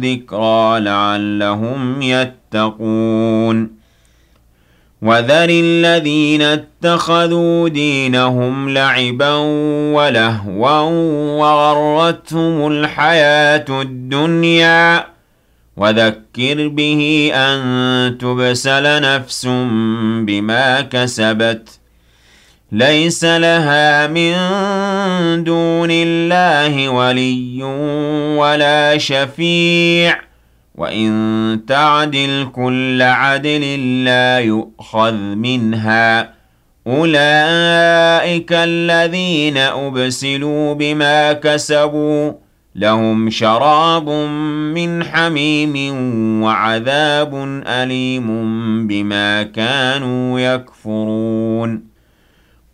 ذكرى لعلهم يتقون وذر الذين اتخذوا دينهم لعبا ولهوا وغرتهم الحياة الدنيا وذكر به أن تبسل نفس بما كسبت ليس لها من دون الله ولي ولا شفيع وإن تعدل كل عدل لا يؤخذ منها أولئك الذين أبسلوا بما كسبوا لهم شراب من حميم وعذاب أليم بما كانوا يكفرون